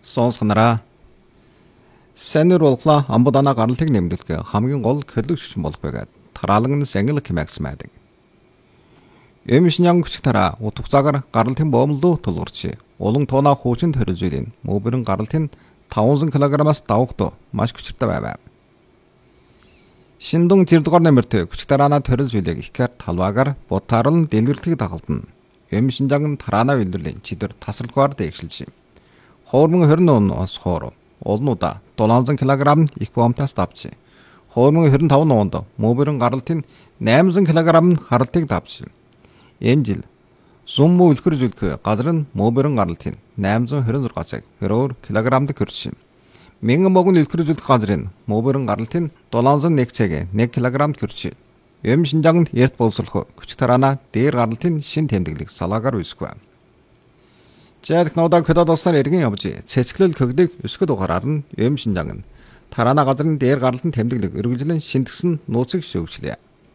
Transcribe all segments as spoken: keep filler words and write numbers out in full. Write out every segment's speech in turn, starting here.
Сонсгонараа. Сэнэр болглаа амбудана гаралтыг нэмдэлгээ хамгийн гол көлөгчсөн болох байгаад тараалан сэнгэл хэмээгс майдаг. Эмишнян хүч тараа утгацаагаар гаралтын боомлдуу тулгурч улан тоона хуучин төрөлжүүлэн мөбөрн гаралтын таван сая килограммаас давхтуу маш хүчтэй байв. Шиндун зэрдгээр нэмэрт хүч тараана төрөлжүүлэг ихэр талваагаар бутаарл дэлгэрлэг дагалдана. Эмишнян тараана үйлдвэрлэн чидэр тасралгаар дээгшилж. Хоормон хорин оноос хоор олнуудаа долоон сая килограмм их боомтаас давж. Хоормон хорин таван онд мөбөрн гаралтын найман сая килограмм гаралтыг давж. Энэ жил сумму үлхэр зүлх газар нь мөбөрн гаралтын найман сая хорин зургаан цаг хөрөөр килограммд хүрч. Мянган могон үлхэр зүлх газар нь мөбөрн гаралтын долоон сая нэг цаг нэг килограммд хүрч. Эм Шинжаангт эрт боловсрох хүч тараана дээр гаралтын шин тэмдэглэг салаагаар үүсгэв. Жаалх нодаа көдөд улсаар эргэн явж цэцгэлэл көгдөг өсгөд угаараар нь Эм Шинжаанг тараана газрын дээр гаралтын тэмдэглэг өргөжлөн шинтгсэн нууцыг шүүгчлээ.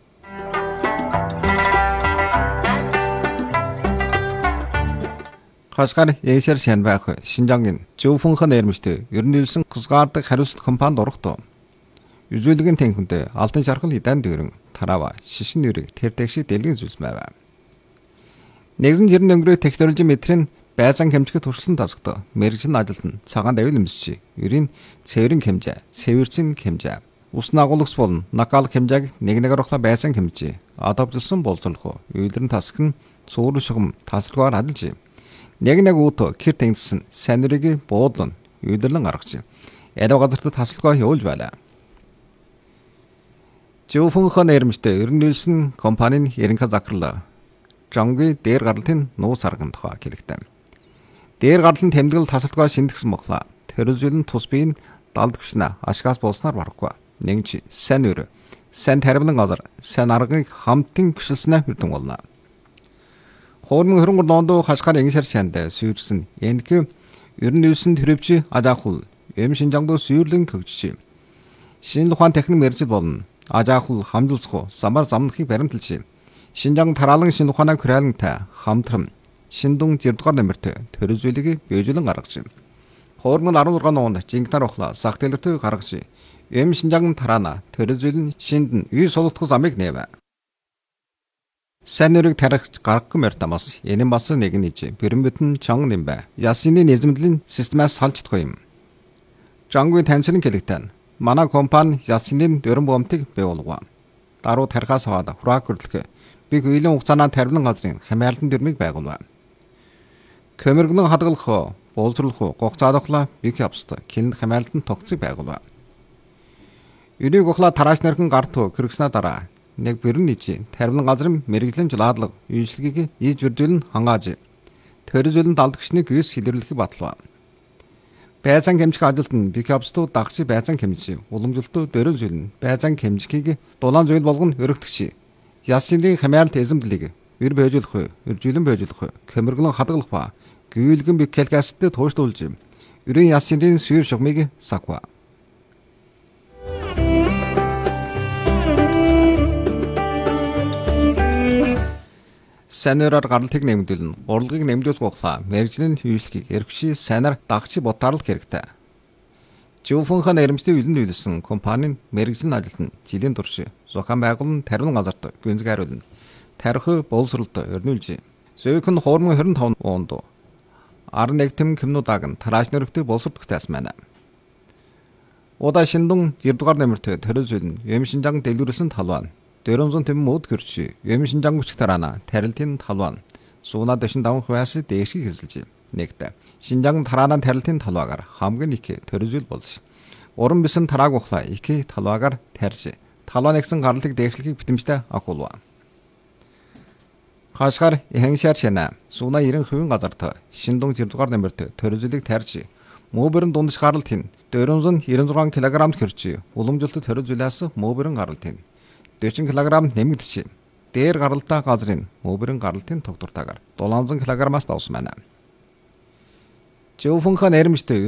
Хашгаар Эшэр Шанбах Шинжаангийн зөвхөнх нэрмжтэй ерөнхийдсөн гызгаардаг хариуцлага компанид орохдоо үзүүлгийн танхимд алтан шархал идан дөрөн тараава шишин нэрийг тэртэгшиг дэлгэн зүйлсмэв. Нэгэн жирэн өнгөрөө технологи метрийн байцаан хэмжих туршлан тасгад мэрэгжлийн ажилтан цагаан давил өмсч ерийн цэврэн хэмжээ, цэвэрчин хэмжээ, усны агуулгас болон накал хэмжээг нэг нэгээр ухлаа байцаан хэмжээ, адавжлсан болцоолох үйлдвэрийн тасаг нь цуур шугам тасалгаар адилж нэг нэг ууто кэр тэнгиссэн санирыг буудлан үйлдвэрлэн гаргаж ялав газарт тасалгаа явуулж байлаа. Зөвхөнх нэрмжтэй ерөнхийдсөн компанийн ерөнхий захирал Жанги дээр гаралтын нуус арган тухай хэлэгдэв. Дээр гаралтын тэмдэглэл тасалгаа шинтгсэн боглоо. Төрөлжүүлэн тус биеийн далд гүшнэ ашгаас болсноор барахгүй. Нэгж сайн өр, сайн тарбилан газар, сайн аргыг хамтын гүшилснээр хүрдэн болно. Хоормон хөрөнгө дондоо хашгаар ангишар шанд сүйрсэн. Энэхүү ерөнхийдсөн төрөвч ажаахул Эм Шинжаангд сүйрлэн көгжиж. Шинэ ухаан техник мэржил болно. Ажаахул хамжилсах самар замнахыг баримталж. Шинжаанг тараалан шинэ ухаанаа хүрээлэнтэй хамтран Шиндун зэрдгээр нэмэрт төрөлжүүлгийг биежүүлэн гаргаж. Хоормон арван зургаан онд жинкнар ухлаа сах дэлгэртийг гаргаж. Эм Шинжаанг тараана төрөлжүүлэн шиндэн үй сулгах замыг нээв. Сайн нэрийг тарих гаргах мэртамас энэ бас нэг нэг бэрэмбэтэн чанг нэмбэ. Ясны нэзэмдлийн системаас салждахгүй юм. Жангийн таньчлан хэлэгтэн манай компани ясны дөрөн бомтыг бий болгоо. Даруу тарихаас хаваад хурааг хөрлөх би хүйлийн хугацаанаа тарбилан газрын хамаарлан дөрмийг байгуулв. Көмөргөн хадгалах, боловсруулах, гогцаадахлаа бих явстай хэн хамаарлан тогтцыг байгуулв. Юрийг ухлаа тарааш нархан гартуу кэргснэ дараа нэг бэрэн нийж тарбилан газрын мэрэгжлийн жуулаадлага үйлчлэгийг ийж бүрдүүлэн хангааж төрөлжүүлэн далд гүшнийг юус хилэрлэхийг батлав. Байцаан хэмжих ажилтан бих явстуу дагч байцаан хэмжиж уламжлалтуу дөрөлжүүлэн байцаан хэмжихийг дулаан зүйл болгон өргөтгч. Ясны хамаарлт эзэмдлийг өр бэжүүлэх, үржүүлэн бэжүүлэх, көмөргөн хадгалах ба гүйлгэн бих калкастай тууштуулж өрийн ясны сүйр шугмыг саква. Санараар гаралтыг нэмэгдүүлэн урлагийг нэмэгдүүлэх боглоо мэрэгжлийн хөвшлгийг эрхвши санаар дагч ботаарлах хэрэгтэй. Зөвхөнх нэрмжтэй үлэнд үйлсэн компанийн мэрэгжлийн ажилтан жилийн турш зохион байгуулан тарбилан газарт гүнзгий хариулна. Тарих боловсролд өрнүүлж. Зөвхөн хоормон хорин таван онд арван нэг тэм кимнуудаг нь тарааш нөрөгтэй боловсролдох тасмана. Удаа Шиндун зэрдгээр нэмэрт төрөлжүүлэн Эм Шинжаанг дэлгэрүүлсэн талбай дөрвөн зуун тэм мод гэрч Эм Шинжаанг хүч тараана тарилтын талбай сууна дэшин даван хваас дээшгийг хэсэлж. Нэгт Шинжаанг тараана тарилтын талбайгаар хамгийн их төрөлжүүл болж. Уран бисэн тарааг ухлаа их талбайгаар тарьж талбай нэгсэн гарлыг дээшлэхийг битэмжтэй агуулва. Хашгаар Хэншар шана сууна ерэн хувийн газарт Шиндун зэрдгээр нэмэрт төрөлжүүлийг тарьж мөбөрн дундаж гаралтын дөрвөн сая девяносто шесть килограммд хүрч уламжлалт төрөлжүүлээс мөбөрн гаралтын дөрвөн килограмм нэмэгдэж. Дээр гаралтаа газрын мөбөрн гаралтын тогтвортойгоор долоон сая килограммаас давсан байна. Зөвхөнх нэрмжтэй